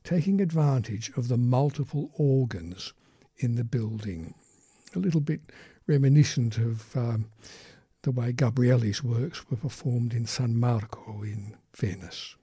taking advantage of the multiple organs in the building. A little bit reminiscent of the way Gabrielli's works were performed in San Marco in Venice.